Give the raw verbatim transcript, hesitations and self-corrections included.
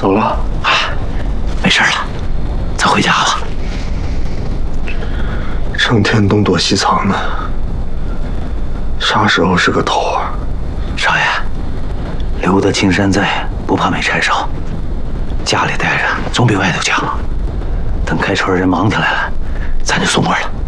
走了？ 哎，没事了，咱回家吧。 成天东躲西藏的，啥时候是个头啊？ 少爷，留得青山在，不怕没柴烧。家里待着总比外头强。等开春人忙起来了，咱就松活了。